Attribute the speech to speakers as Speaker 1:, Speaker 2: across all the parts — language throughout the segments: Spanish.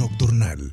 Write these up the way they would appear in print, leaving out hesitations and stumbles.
Speaker 1: nocturnal.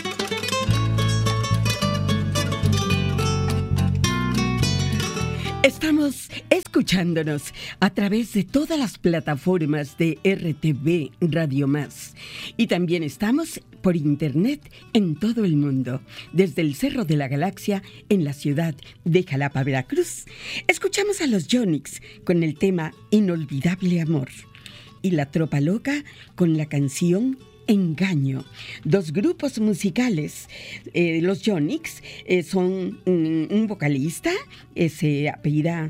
Speaker 2: Estamos escuchándonos a través de todas las plataformas de RTV Radio Más. Y también estamos por internet en todo el mundo, desde el Cerro de la Galaxia en la ciudad de Jalapa, Veracruz. Escuchamos a los Yonix con el tema Inolvidable Amor y la Tropa Loca con la canción Engaño. Dos grupos musicales. Los Yonix son un vocalista, se apellida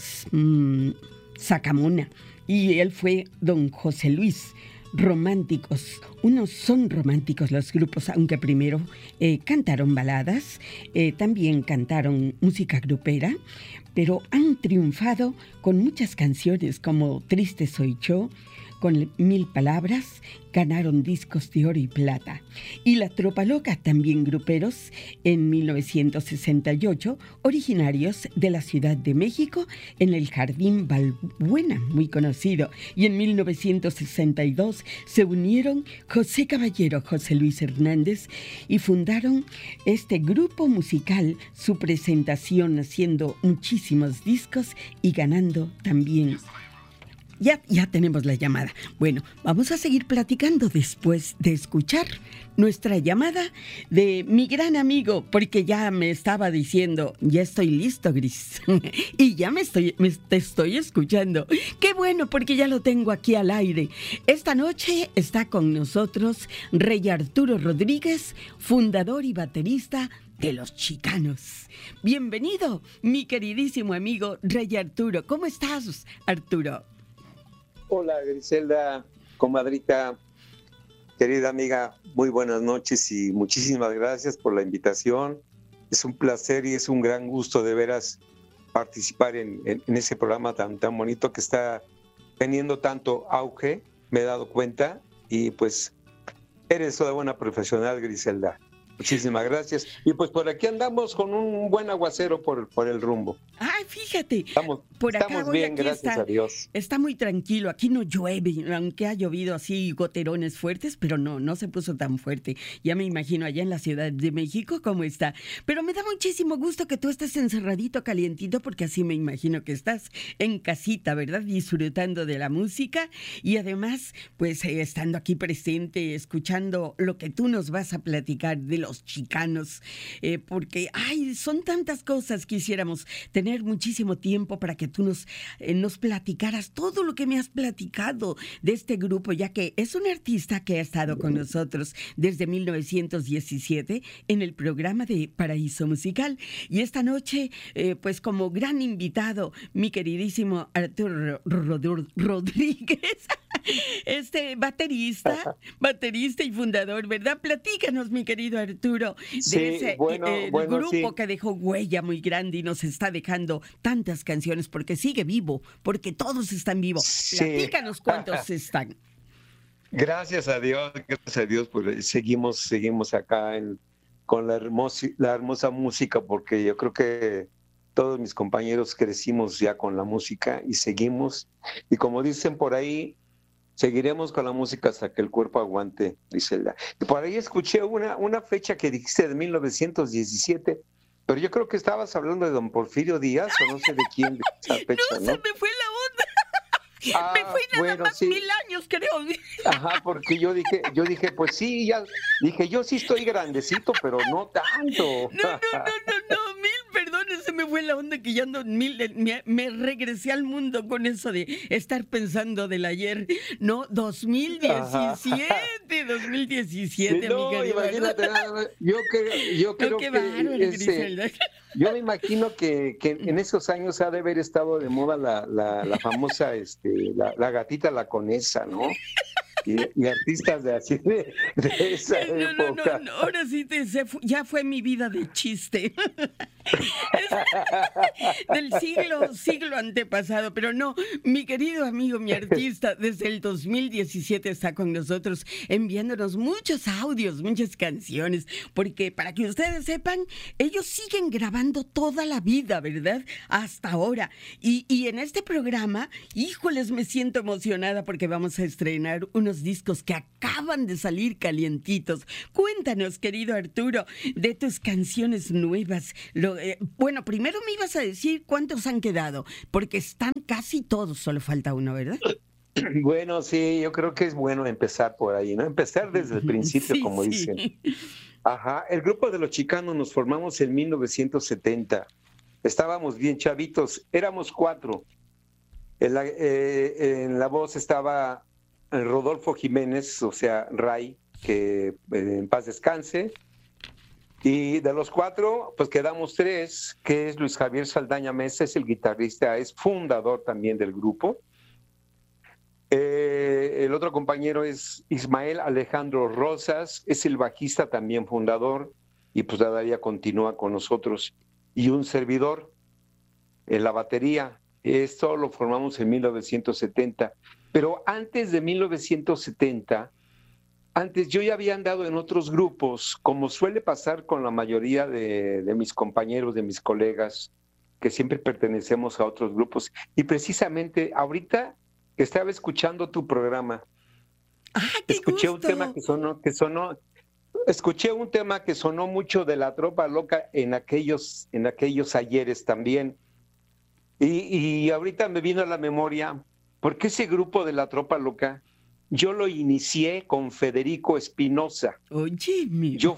Speaker 2: Sacamona, y él fue don José Luis. Románticos, unos son románticos los grupos, aunque primero cantaron baladas, también cantaron música grupera, pero han triunfado con muchas canciones como Triste Soy Yo, con 1000 palabras, ganaron discos de oro y plata. Y la Tropa Loca, también gruperos, en 1968, originarios de la Ciudad de México, en el Jardín Balbuena, muy conocido. Y en 1962 se unieron José Caballero, José Luis Hernández, y fundaron este grupo musical, su presentación haciendo muchísimos discos y ganando también. Ya tenemos la llamada. Bueno, vamos a seguir platicando después de escuchar nuestra llamada de mi gran amigo, porque ya me estaba diciendo, ya estoy listo, Gris, y ya te estoy escuchando. Qué bueno, porque ya lo tengo aquí al aire. Esta noche está con nosotros Rey Arturo Rodríguez, fundador y baterista de Los Chicanos. Bienvenido, mi queridísimo amigo Rey Arturo. ¿Cómo estás, Arturo?
Speaker 3: Hola, Griselda, comadrita, querida amiga, muy buenas noches y muchísimas gracias por la invitación. Es un placer y es un gran gusto de veras participar en ese programa tan bonito que está teniendo tanto auge, me he dado cuenta, y pues eres toda buena profesional, Griselda. Muchísimas gracias. Y pues por aquí andamos con un buen aguacero por el rumbo.
Speaker 2: Ay, fíjate.
Speaker 3: Por acá estamos bien, gracias a Dios.
Speaker 2: Está muy tranquilo. Aquí no llueve, aunque ha llovido así goterones fuertes, pero no se puso tan fuerte. Ya me imagino allá en la Ciudad de México cómo está. Pero me da muchísimo gusto que tú estés encerradito, calientito, porque así me imagino que estás en casita, ¿verdad? Disfrutando de la música y además, pues estando aquí presente, escuchando lo que tú nos vas a platicar de Los Chicanos, porque son tantas cosas. Quisiéramos tener muchísimo tiempo para que tú nos platicaras todo lo que me has platicado de este grupo, ya que es un artista que ha estado con nosotros desde 1917 en el programa de Paraíso Musical, y esta noche pues como gran invitado mi queridísimo Arturo Rodríguez, baterista y fundador, ¿verdad? Platícanos, mi querido Arturo, de ese grupo sí, que dejó huella muy grande y nos está dejando tantas canciones, porque sigue vivo, porque todos están vivos. Sí. Platícanos cuántos están.
Speaker 3: Gracias a Dios, pues seguimos acá con la hermosa música, porque yo creo que todos mis compañeros crecimos ya con la música y seguimos, y como dicen por ahí, seguiremos con la música hasta que el cuerpo aguante, Griselda. Y por ahí escuché una fecha que dijiste de 1917, pero yo creo que estabas hablando de don Porfirio Díaz, o no sé de quién, de esa fecha, ¿no?
Speaker 2: Se me fue la onda. Me fui nada más sí. 1000 años, creo.
Speaker 3: Ajá, porque yo dije, pues sí, ya dije, yo sí estoy grandecito, pero no tanto.
Speaker 2: No, 1000, perdón, se me fue la onda que ya ando 1000, me regresé al mundo con eso de estar pensando del ayer. No, 2017, sí, no,
Speaker 3: mi imagínate, yo creo que
Speaker 2: bárbaro,
Speaker 3: yo me imagino que en esos años ha de haber estado de moda la famosa la gatita la conesa, ¿no? Y artistas de esa época.
Speaker 2: No, ahora sí ya fue mi vida de chiste. Del siglo antepasado, pero no, mi querido amigo, mi artista, desde el 2017 está con nosotros enviándonos muchos audios, muchas canciones, porque para que ustedes sepan, ellos siguen grabando toda la vida, ¿verdad? Hasta ahora. Y en este programa, híjoles, me siento emocionada porque vamos a estrenar unos discos que acaban de salir calientitos. Cuéntanos, querido Arturo, de tus canciones nuevas. Bueno, primero me ibas a decir cuántos han quedado, porque están casi todos, solo falta uno, ¿verdad?
Speaker 3: Bueno, sí, yo creo que es bueno empezar por ahí, ¿no? Empezar desde el principio,
Speaker 2: Sí,
Speaker 3: como
Speaker 2: sí.
Speaker 3: dicen. Ajá, el grupo de los Chicanos nos formamos en 1970. Estábamos bien chavitos, éramos 4. En la voz estaba Rodolfo Jiménez, o sea, Ray, que en paz descanse. Y de los 4, pues quedamos 3, que es Luis Javier Saldaña Mesa, es el guitarrista, es fundador también del grupo. El otro compañero es Ismael Alejandro Rosas, es el bajista también fundador, y pues todavía continúa con nosotros. Y un servidor en la batería. Esto lo formamos en 1970. Pero antes de 1970, antes yo ya había andado en otros grupos, como suele pasar con la mayoría de mis compañeros, de mis colegas, que siempre pertenecemos a otros grupos. Y precisamente ahorita que estaba escuchando tu programa,
Speaker 2: ¡Ah, qué
Speaker 3: escuché un
Speaker 2: gusto!
Speaker 3: tema escuché un tema que sonó mucho de La Tropa Loca en aquellos ayeres también. Y ahorita me vino a la memoria, porque ese grupo de La Tropa Loca, yo lo inicié con Federico Espinosa.
Speaker 2: Oye,
Speaker 3: Yo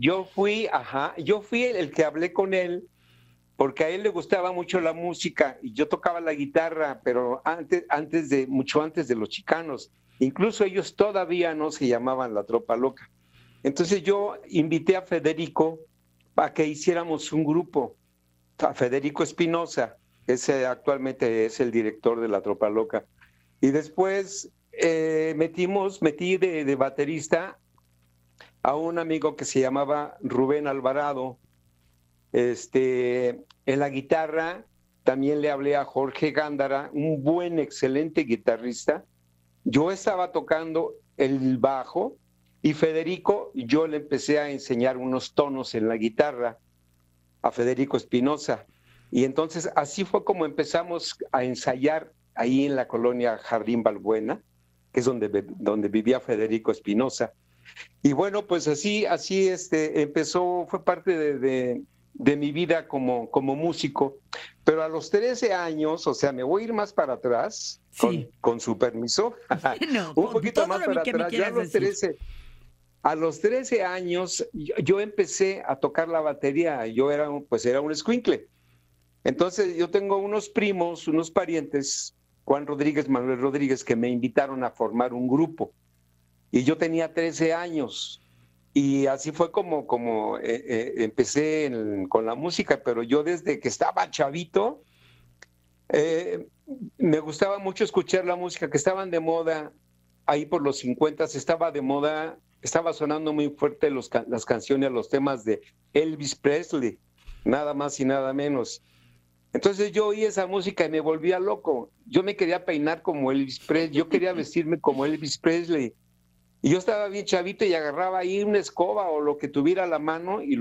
Speaker 3: fui el que hablé con él, porque a él le gustaba mucho la música y yo tocaba la guitarra, pero mucho antes de los Chicanos. Incluso ellos todavía no se llamaban La Tropa Loca. Entonces yo invité a Federico a que hiciéramos un grupo, a Federico Espinosa, ese actualmente es el director de La Tropa Loca. Y después metí de baterista a un amigo que se llamaba Rubén Alvarado. En la guitarra también le hablé a Jorge Gándara, un buen, excelente guitarrista. Yo estaba tocando el bajo y Federico, yo le empecé a enseñar unos tonos en la guitarra a Federico Espinosa. Y entonces así fue como empezamos a ensayar ahí en la colonia Jardín Balbuena, que es donde vivía Federico Espinosa. Y bueno, pues así empezó, fue parte de mi vida como músico. Pero a los 13 años, o sea, me voy a ir más para atrás,
Speaker 2: Sí.
Speaker 3: con su permiso,
Speaker 2: No,
Speaker 3: un poquito
Speaker 2: todo
Speaker 3: más
Speaker 2: lo
Speaker 3: para
Speaker 2: que me
Speaker 3: atrás. Yo
Speaker 2: quieras decir.
Speaker 3: a los 13 años, yo empecé a tocar la batería. Yo era un escuincle. Entonces yo tengo unos primos, unos parientes, Juan Rodríguez, Manuel Rodríguez, que me invitaron a formar un grupo. Y yo tenía 13 años. Y así fue como empecé con la música, pero yo desde que estaba chavito, me gustaba mucho escuchar la música que estaban de moda ahí por los 50, estaba de moda, estaba sonando muy fuerte las canciones, los temas de Elvis Presley, nada más y nada menos. Entonces yo oí esa música y me volvía loco. Yo me quería peinar como Elvis Presley, yo quería vestirme como Elvis Presley. Y yo estaba bien chavito y agarraba ahí una escoba o lo que tuviera a la mano y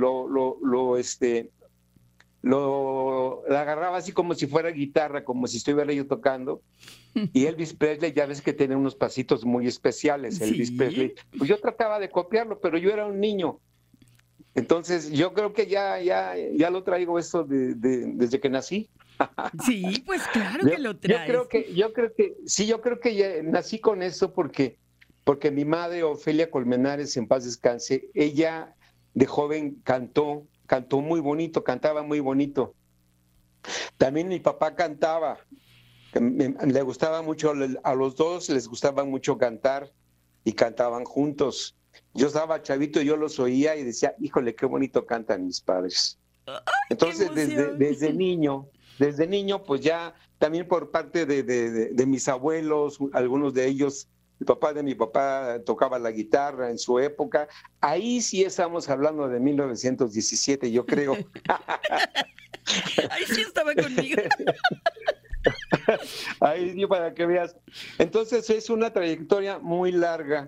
Speaker 3: la agarraba así como si fuera guitarra, como si estuviera yo tocando. Y Elvis Presley, ya ves que tiene unos pasitos muy especiales, Elvis
Speaker 2: Sí.
Speaker 3: Presley. Pues yo trataba de copiarlo, pero yo era un niño. Entonces yo creo que ya lo traigo esto desde que nací.
Speaker 2: Sí, pues claro que lo traes.
Speaker 3: Yo creo que ya nací con eso porque mi madre, Ofelia Colmenares, en paz descanse, ella de joven cantó muy bonito, cantaba muy bonito. También mi papá cantaba, le gustaba mucho, a los dos les gustaba mucho cantar y cantaban juntos. Yo estaba chavito, yo los oía y decía, híjole, qué bonito cantan mis padres. Entonces,
Speaker 2: ¡Qué emoción!
Speaker 3: desde niño, pues ya también por parte de mis abuelos, algunos de ellos el papá de mi papá tocaba la guitarra en su época. Ahí sí estamos hablando de 1917, yo creo.
Speaker 2: Ahí sí estaba conmigo.
Speaker 3: Ahí para que veas. Entonces es una trayectoria muy larga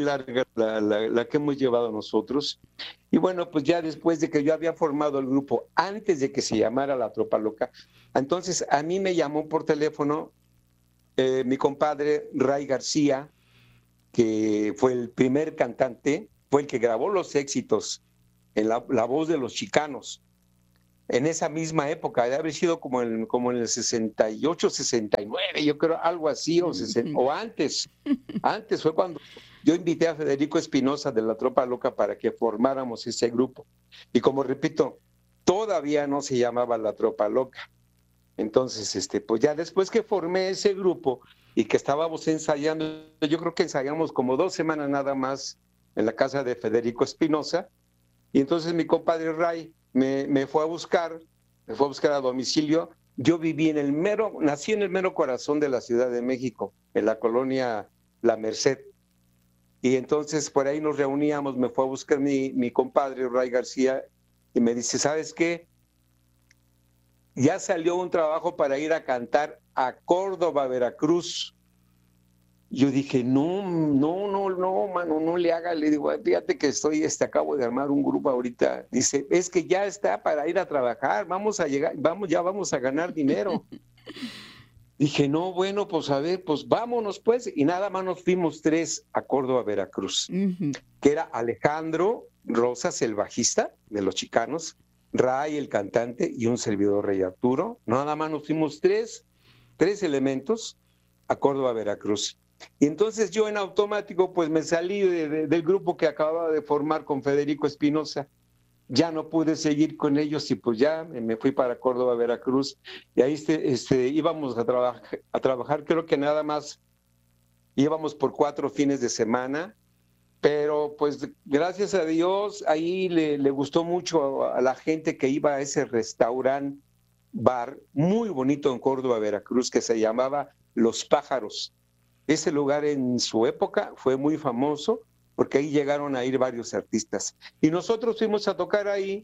Speaker 3: la que hemos llevado nosotros. Y bueno, pues ya después de que yo había formado el grupo, antes de que se llamara La Tropa Loca, entonces a mí me llamó por teléfono mi compadre Ray García, que fue el primer cantante, fue el que grabó los éxitos en la voz de Los Chicanos. En esa misma época, debe haber sido como en el 68, 69, yo creo, algo así, o antes. Antes fue cuando yo invité a Federico Espinosa de La Tropa Loca para que formáramos ese grupo. Y como repito, todavía no se llamaba La Tropa Loca. Entonces, pues ya después que formé ese grupo y que estábamos ensayando, yo creo que ensayamos como 2 semanas nada más en la casa de Federico Espinosa, y entonces mi compadre Ray me fue a buscar a domicilio. Yo nací en el mero corazón de la Ciudad de México, en la colonia La Merced. Y entonces por ahí nos reuníamos, me fue a buscar mi compadre Ray García y me dice, ¿sabes qué? Ya salió un trabajo para ir a cantar a Córdoba, Veracruz. Yo dije, no, mano, no le haga. Le digo, fíjate que acabo de armar un grupo ahorita. Dice, es que ya está para ir a trabajar, ya vamos a ganar dinero. Dije, no, bueno, pues a ver, pues vámonos pues. Y nada más nos fuimos 3 a Córdoba, Veracruz, que era Alejandro Rosas, el bajista de Los Chicanos, Ray, el cantante, y un servidor, Rey Arturo. Nada más nos fuimos 3 elementos a Córdoba, Veracruz. Y entonces yo en automático pues me salí del grupo que acababa de formar con Federico Espinosa. Ya no pude seguir con ellos y pues ya me fui para Córdoba, Veracruz. Y ahí íbamos a trabajar, creo que nada más íbamos por 4 fines de semana. Pero pues gracias a Dios ahí le gustó mucho a la gente que iba a ese restaurante bar muy bonito en Córdoba, Veracruz, que se llamaba Los Pájaros. Ese lugar en su época fue muy famoso porque ahí llegaron a ir varios artistas. Y nosotros fuimos a tocar ahí,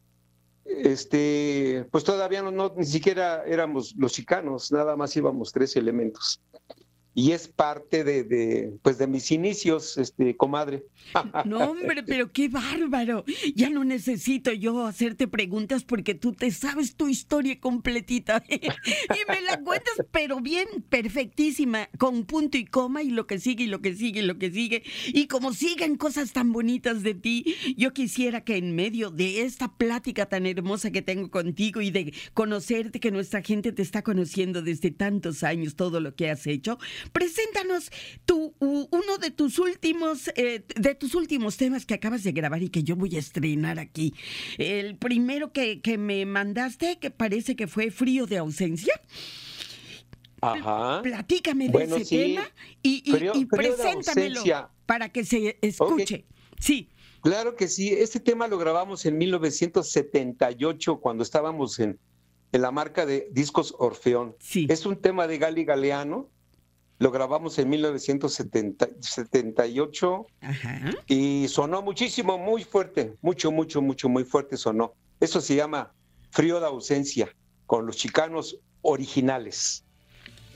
Speaker 3: pues todavía ni siquiera éramos Los Chicanos, nada más íbamos 3 elementos. Y es parte de mis inicios, comadre.
Speaker 2: No, hombre, pero qué bárbaro. Ya no necesito yo hacerte preguntas porque tú te sabes tu historia completita. Y me la cuentas, pero bien, perfectísima, con punto y coma, y lo que sigue, y lo que sigue, y lo que sigue. Y como siguen cosas tan bonitas de ti, yo quisiera que en medio de esta plática tan hermosa que tengo contigo y de conocerte, que nuestra gente te está conociendo desde tantos años, todo lo que has hecho, preséntanos uno de tus últimos temas que acabas de grabar y que yo voy a estrenar aquí. El primero que me mandaste, que parece que fue Frío de Ausencia.
Speaker 3: Ajá.
Speaker 2: Platícame de ese tema y preséntamelo para que se escuche. Okay. Sí.
Speaker 3: Claro que sí. Este tema lo grabamos en 1978 cuando estábamos en la marca de discos Orfeón.
Speaker 2: Sí.
Speaker 3: Es un tema de Gali Galeano. Lo grabamos en 1978.
Speaker 2: Ajá.
Speaker 3: Y sonó muchísimo, muy fuerte, muy fuerte sonó. Eso se llama Frío de Ausencia, con Los Chicanos originales.